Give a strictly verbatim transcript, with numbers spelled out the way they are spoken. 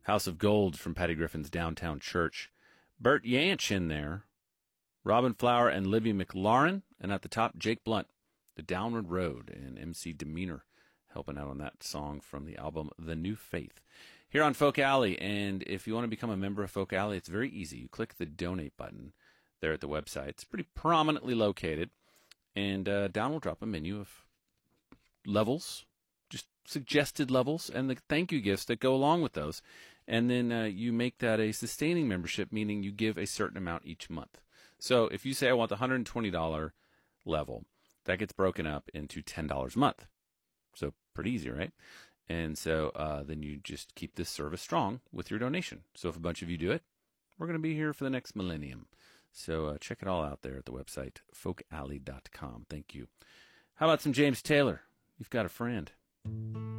House of Gold from Patty Griffin's Downtown Church. Bert Yanch in there. Robin Flower and Libby McLaurin. And at the top, Jake Blunt, The Downward Road, and M C Demeanor helping out on that song from the album The New Faith. Here on Folk Alley, and if you want to become a member of Folk Alley, it's very easy. You click the donate button there at the website. It's pretty prominently located, and uh, down will drop a menu of levels, just suggested levels, and the thank you gifts that go along with those. And then uh, you make that a sustaining membership, meaning you give a certain amount each month. So if you say, I want the one hundred twenty dollars level, that gets broken up into ten dollars a month. So pretty easy, right? And so uh, then you just keep this service strong with your donation. So if a bunch of you do it, we're going to be here for the next millennium. So uh, check it all out there at the website, folk alley dot com. Thank you. How about some James Taylor? You've got a friend.